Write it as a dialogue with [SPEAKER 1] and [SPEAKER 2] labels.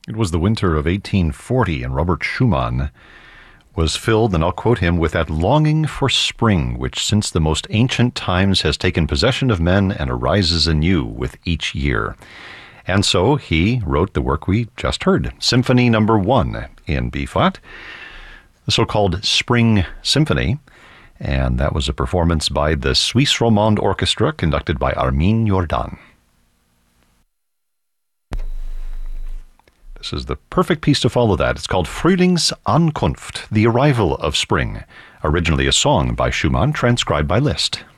[SPEAKER 1] It was the winter of 1840, and Robert Schumann was filled, and I'll quote him, with that longing for spring, which since the most ancient times has taken possession of men and arises anew with each year. And so he wrote the work we just heard, Symphony Number 1 in B-flat, the so-called Spring Symphony, and that was a performance by the Suisse Romande Orchestra, conducted by Armin Jordan. This is the perfect piece to follow that. It's called Frühlingsankunft, the arrival of spring, originally a song by Schumann, transcribed by Liszt.